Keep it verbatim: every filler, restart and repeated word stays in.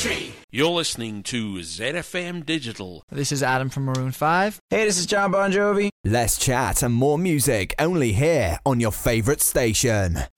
country. You're listening to Z F M Digital. This is Adam from Maroon five. Hey, this is John Bon Jovi. Less chat and more music only here on your favourite station.